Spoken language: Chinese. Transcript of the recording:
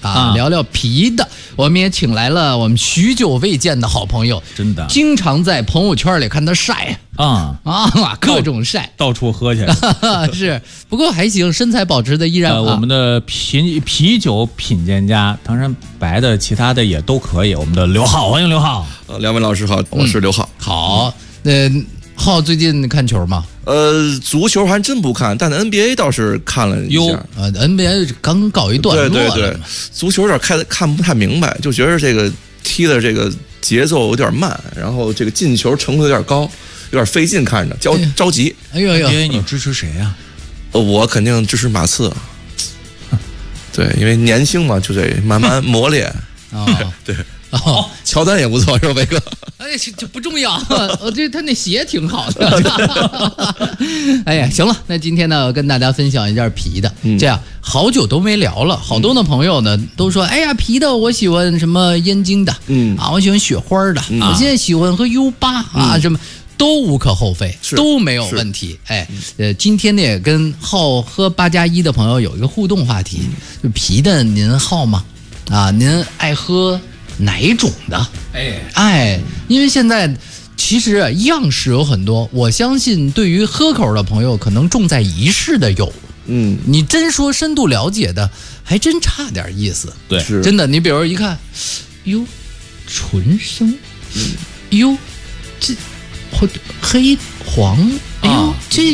啊，聊聊皮的。我们也请来了我们许久未见的好朋友， 真的， 经常在朋友圈里看他晒各种晒， 到处喝去。 是，不过还行，身材保持的依然。 我们的啤酒品鉴家，当然白的、其他的也都可以。我们的刘浩，欢迎刘浩。 两位老师好，我是刘浩。 好，浩最近看球吗？ 足球还真不看，但 NBA 倒是看了一下。 NBA 刚告一段落了。 对，足球有点看不太明白，就觉得这个踢的这个节奏有点慢，然后这个进球程度有点高，有点费劲，看着着急。 哎呦呦， 你支持谁呀？ 我肯定支持马刺。对，因为年轻嘛，就得慢慢磨练。对。乔丹也不错，是吧，伟哥？ 哎，这不重要，他那鞋挺好的。哎呀，行了，那今天呢，我跟大家分享一件皮的。这样，好久都没聊了，好多的朋友呢都说，哎呀，皮的我喜欢什么燕京的，我喜欢雪花的，我现在喜欢喝 U8什么。都无可厚非，都没有问题。今天呢也跟好喝8+1的朋友有一个互动话题，就皮的您好吗？您爱喝哪种的？因为现在其实样式有很多，我相信对于喝口的朋友，可能重在一试的有。你真说深度了解的，还真差点意思。 对， 真的。你比如一看，哟，纯生，哟，这黑黄，哎呦，这。